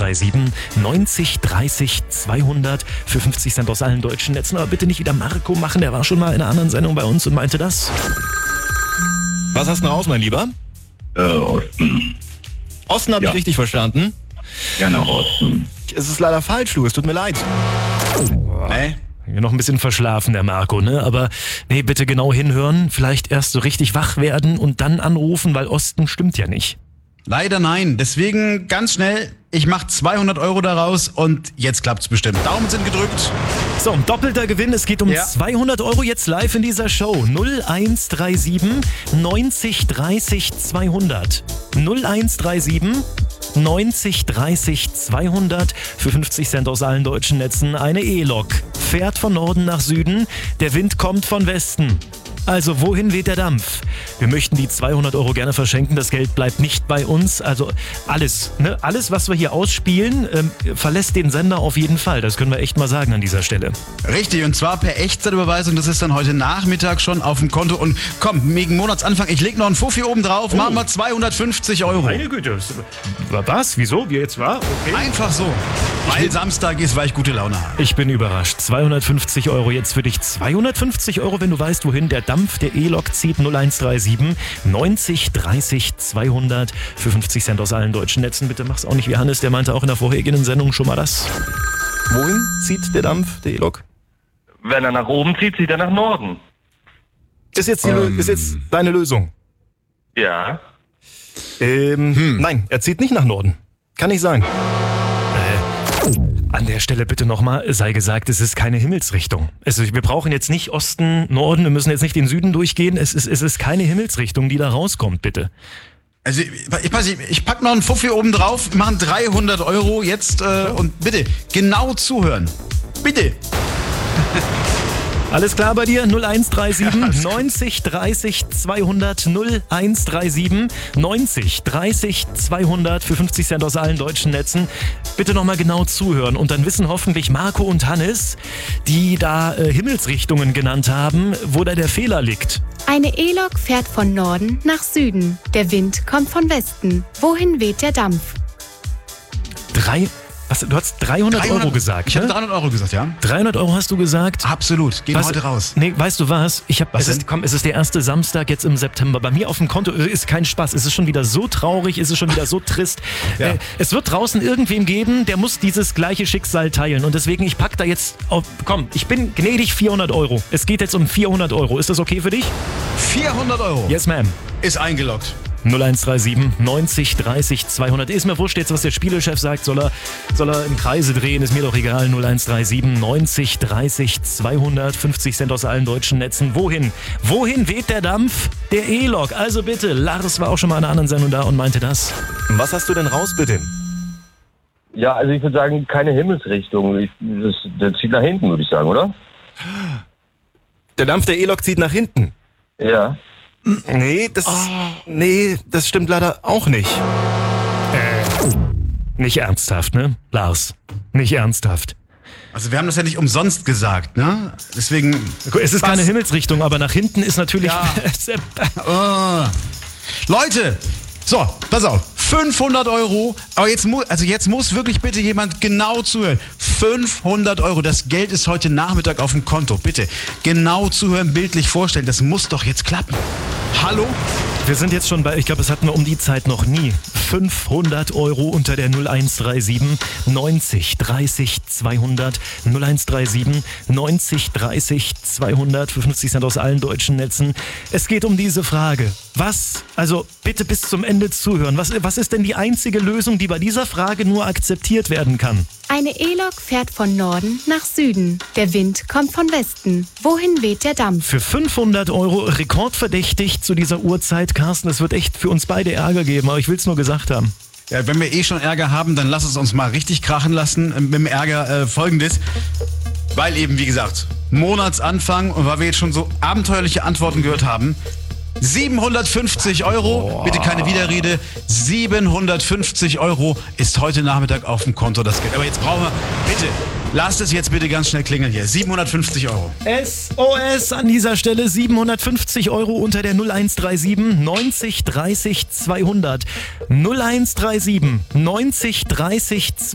0137 90 30 200 für 50 Cent aus allen deutschen Netzen. Aber bitte nicht wieder Marco machen, der war schon mal in einer anderen Sendung bei uns und meinte das. Was hast du raus, mein Lieber? Osten. Osten habe ich richtig verstanden. Ja, nach Osten. Es ist leider falsch, du, es tut mir leid. Noch ein bisschen verschlafen, der Marco, ne? Aber nee, bitte genau hinhören, vielleicht erst so richtig wach werden und dann anrufen, weil Osten stimmt ja nicht. Leider nein. Deswegen ganz schnell, ich mache 200 Euro daraus und jetzt klappt's bestimmt. Daumen sind gedrückt. So, ein doppelter Gewinn. Es geht um 200 Euro jetzt live in dieser Show. 0137 90 30 200. 0137 90 30 200 für 50 Cent aus allen deutschen Netzen. Eine E-Lok fährt von Norden nach Süden. Der Wind kommt von Westen. Also wohin weht der Dampf? Wir möchten die 200 Euro gerne verschenken. Das Geld bleibt nicht bei uns. Also alles, ne? Alles, was wir hier ausspielen, verlässt den Sender auf jeden Fall. Das können wir echt mal sagen an dieser Stelle. Richtig, und zwar per Echtzeitüberweisung. Das ist dann heute Nachmittag schon auf dem Konto. Und komm, wegen Monatsanfang, ich leg noch einen Fuffi oben drauf. Machen wir 250 Euro. Meine Güte. Was? Wieso? Wie jetzt war? Okay. Einfach so. Weil Samstag ist, weil ich gute Laune habe. Ich bin überrascht. 250 Euro jetzt für dich. 250 Euro, wenn du weißt, wohin der Dampf der E-Lok zieht. 0137 90 30 200 für 50 Cent aus allen deutschen Netzen. Bitte mach's auch nicht wie Hannes, der meinte auch in der vorherigen Sendung schon mal das. Wohin zieht der Dampf der E-Lok? Wenn er nach oben zieht, zieht er nach Norden. Ist jetzt deine Lösung? Ja. Nein, er zieht nicht nach Norden. Kann nicht sein. An der Stelle bitte nochmal, sei gesagt, es ist keine Himmelsrichtung. Wir brauchen jetzt nicht Osten, Norden, wir müssen jetzt nicht den Süden durchgehen. Es ist keine Himmelsrichtung, die da rauskommt, bitte. Also ich pack noch einen Fuffi oben drauf, machen 300 Euro jetzt und bitte genau zuhören. Bitte. Alles klar bei dir? 0137 90 30 200 0137 90 30 200 für 50 Cent aus allen deutschen Netzen. Bitte nochmal genau zuhören und dann wissen hoffentlich Marco und Hannes, die da Himmelsrichtungen genannt haben, wo da der Fehler liegt. Eine E-Lok fährt von Norden nach Süden. Der Wind kommt von Westen. Wohin weht der Dampf? Du hast 300 Euro gesagt, Ich habe 300 Euro gesagt, ja. 300 Euro hast du gesagt? Absolut, gehen heute raus. Nee, weißt du was? Es ist der erste Samstag jetzt im September. Bei mir auf dem Konto ist kein Spaß. Es ist schon wieder so traurig, es ist schon wieder so trist. Ja. Es wird draußen irgendwem geben, der muss dieses gleiche Schicksal teilen. Und deswegen, ich pack da jetzt auf, ich bin gnädig 400 Euro. Es geht jetzt um 400 Euro. Ist das okay für dich? 400 Euro. Yes, ma'am. Ist eingeloggt. 0137 90 30 200. Ist mir wurscht jetzt, was der Spielechef sagt. Soll er im Kreise drehen? Ist mir doch egal. 0137 90 30 200. 50 Cent aus allen deutschen Netzen. Wohin? Wohin weht der Dampf? Der E-Lok. Also bitte. Lars war auch schon mal in einer anderen Sendung da und meinte das. Was hast du denn raus, bitte? Ja, also ich würde sagen, keine Himmelsrichtung. Der zieht nach hinten, würde ich sagen, oder? Der Dampf der E-Lok zieht nach hinten. Ja. Nee, das stimmt leider auch nicht. Nicht ernsthaft, ne, Lars? Nicht ernsthaft. Also wir haben das ja nicht umsonst gesagt, ne? Deswegen... Es ist keine Himmelsrichtung, aber nach hinten ist natürlich... Ja. Leute, so, pass auf. 500 Euro, aber jetzt muss wirklich bitte jemand genau zuhören. 500 Euro, das Geld ist heute Nachmittag auf dem Konto. Bitte genau zuhören, bildlich vorstellen, das muss doch jetzt klappen. Hallo? Wir sind jetzt schon bei, ich glaube, das hatten wir um die Zeit noch nie. 500 Euro unter der 0137 90 30 200. 0137 90 30 200 für 50 Cent aus allen deutschen Netzen. Es geht um diese Frage. Also bitte bis zum Ende zuhören. Was ist denn die einzige Lösung, die bei dieser Frage nur akzeptiert werden kann? Eine E-Lok fährt von Norden nach Süden. Der Wind kommt von Westen. Wohin weht der Dampf? Für 500 Euro rekordverdächtig zu dieser Uhrzeit. Carsten, es wird echt für uns beide Ärger geben, aber ich will es nur gesagt haben. Ja, wenn wir schon Ärger haben, dann lass es uns mal richtig krachen lassen. Mit dem Ärger Folgendes. Weil eben, wie gesagt, Monatsanfang und weil wir jetzt schon so abenteuerliche Antworten gehört haben, 750 Euro, bitte keine Widerrede, 750 Euro ist heute Nachmittag auf dem Konto das Geld. Aber jetzt brauchen wir, bitte, lasst es jetzt bitte ganz schnell klingeln hier, 750 Euro. SOS an dieser Stelle, 750 Euro unter der 0137 90 30 200. 0137 90 30 200.